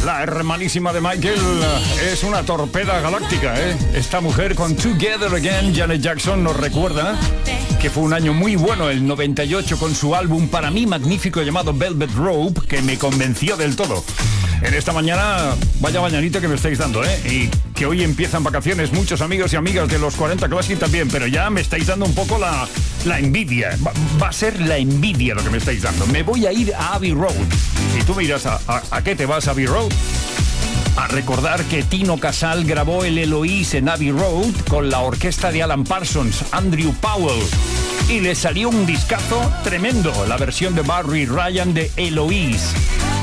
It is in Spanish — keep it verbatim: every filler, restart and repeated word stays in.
La hermanísima de Michael es una torpeda galáctica, ¿eh? Esta mujer con Together Again, Janet Jackson, nos recuerda que fue un año muy bueno, el noventa y ocho, con su álbum para mí magnífico llamado Velvet Rope, que me convenció del todo. En esta mañana, vaya mañanita que me estáis dando, ¿eh? Y que hoy empiezan vacaciones muchos amigos y amigas de los cuarenta Classic también, pero ya me estáis dando un poco la, la envidia. Va, va a ser la envidia lo que me estáis dando. Me voy a ir a Abbey Road. Y tú me dirás, ¿a, a, a qué te vas a Abbey Road? A recordar que Tino Casal grabó el Eloise en Abbey Road con la orquesta de Alan Parsons, Andrew Powell. Y le salió un discazo tremendo, la versión de Barry Ryan de Eloise.